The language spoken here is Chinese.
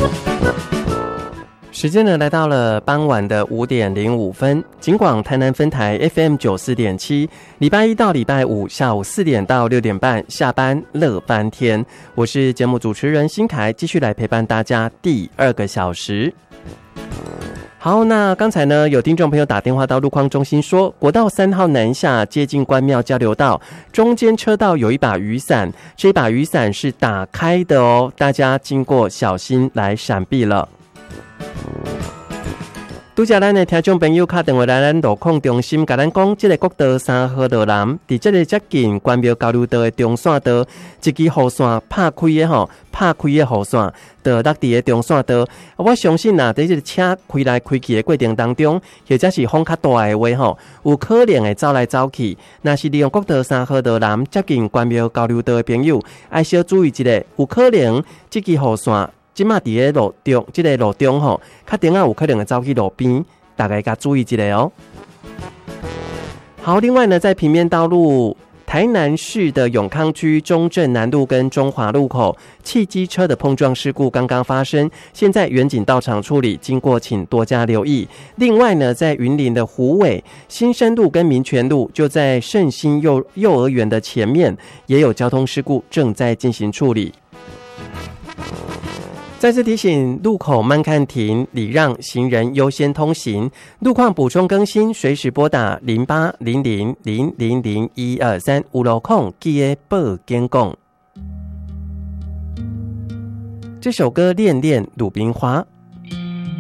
时间呢来到了傍晚的5点05分，警广台南分台 FM94.7，礼拜一到礼拜五下午4点到6点半下班乐翻天，我是节目主持人新凯，继续来陪伴大家第2个小时。好，那刚才呢有听众朋友打电话到路况中心说，国道3号南下接近关庙交流道中间车道有一把雨伞，这把雨伞是打开的哦，大家经过小心来闪避了。拄则咱的听众朋友打电话来咱路况中心，甲咱讲，这个国道3号道南，伫这个接近关庙交流道的中线道，一支雨伞拍开的吼，拍开的雨伞，就落伫的中线道。我相信啊，在这个车开来开去的过程当中，或者是风较大的话吼，有可能会走来走去。若是利用国道3号道南接近关庙交流道的朋友，要小注意一下，有可能这支雨伞。今嘛伫个路中，这个路中吼，较顶啊有可能会走去路边，大家加注意一下哦。好，另外呢，在平面道路台南市的永康区中正南路跟中华路口，汽机车的碰撞事故刚刚发生，现在远警到场处理，经过请多加留意。另外呢，在云林的虎尾新生路跟民权路，就在圣心幼儿园的前面，也有交通事故正在进行处理。再次提醒，路口慢看停，礼让行人优先通行。路况补充更新，随时拨打0800000123有路况记得报警讲。这首歌《恋恋鲁冰花》。